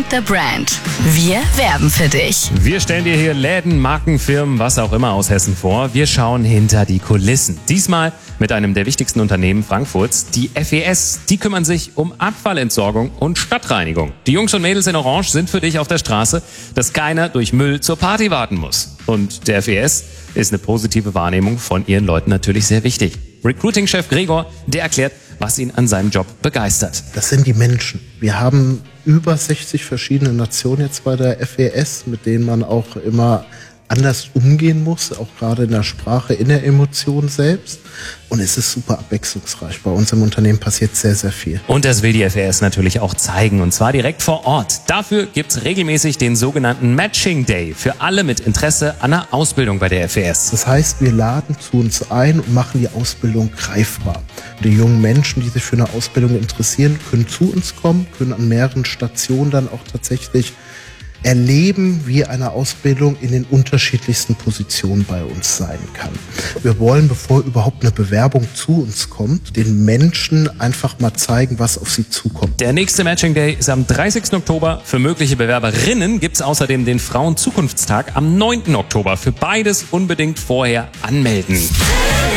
the Brand. Wir werben für dich. Wir stellen dir hier Läden, Marken, Firmen, was auch immer aus Hessen vor. Wir schauen hinter die Kulissen. Diesmal mit einem der wichtigsten Unternehmen Frankfurts, die FES. Die kümmern sich um Abfallentsorgung und Stadtreinigung. Die Jungs und Mädels in Orange sind für dich auf der Straße, dass keiner durch Müll zur Party warten muss. Und der FES ist eine positive Wahrnehmung von ihren Leuten natürlich sehr wichtig. Recruiting-Chef Gregor, der erklärt, was ihn an seinem Job begeistert. Das sind die Menschen. Wir haben über 60 verschiedene Nationen jetzt bei der FES, mit denen man auch immer anders umgehen muss, auch gerade in der Sprache, in der Emotion selbst. Und es ist super abwechslungsreich. Bei uns im Unternehmen passiert sehr, sehr viel. Und das will die FES natürlich auch zeigen, und zwar direkt vor Ort. Dafür gibt's regelmäßig den sogenannten Matching Day für alle mit Interesse an einer Ausbildung bei der FES. Das heißt, wir laden zu uns ein und machen die Ausbildung greifbar. Die jungen Menschen, die sich für eine Ausbildung interessieren, können zu uns kommen, können an mehreren Stationen dann auch tatsächlich erleben, wie eine Ausbildung in den unterschiedlichsten Positionen bei uns sein kann. Wir wollen, bevor überhaupt eine Bewerbung zu uns kommt, den Menschen einfach mal zeigen, was auf sie zukommt. Der nächste Matching Day ist am 30. Oktober. Für mögliche Bewerberinnen gibt's außerdem den Frauenzukunftstag am 9. Oktober. Für beides unbedingt vorher anmelden.